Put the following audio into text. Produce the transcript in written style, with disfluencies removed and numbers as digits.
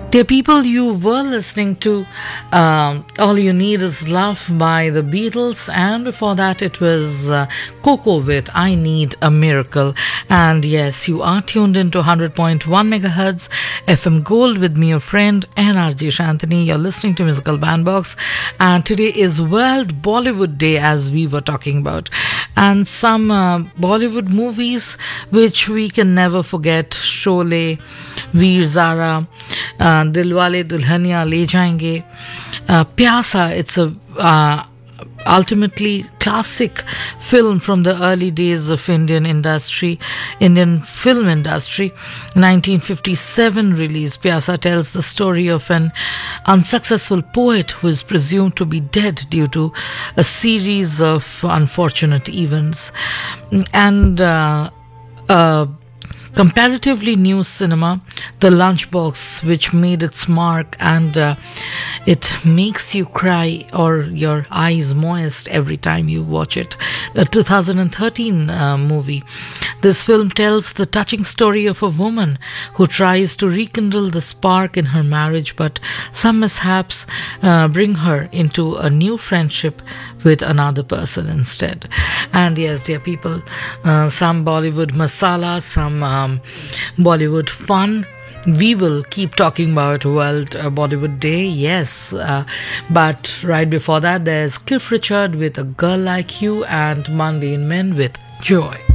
Dear people, you were listening to All You Need Is Love by the Beatles, and before that it was Coco with I Need a Miracle. And yes, you are tuned into 100.1 megahertz FM Gold with me, your friend NRJ Shantini. You're listening to Musical Bandbox, and today is World Bollywood Day, as we were talking about. And some Bollywood movies which we can never forget: Sholay, Veer Zara, Dilwale Dulhania Le Jayenge, Pyasa. It's a ultimately classic film from the early days of Indian film industry. 1957 release. Pyasa tells the story of an unsuccessful poet who is presumed to be dead due to a series of unfortunate events. And comparatively new cinema, The Lunchbox, which made its mark, and it makes you cry or your eyes moist every time you watch it. A 2013 movie. This film tells the touching story of a woman who tries to rekindle the spark in her marriage, but some mishaps bring her into a new friendship with another person instead. And yes, dear people, some Bollywood masala, some Bollywood fun. We will keep talking about World Bollywood Day, yes, but right before that there's Cliff Richard with A Girl Like You and Mandy Men with Joy.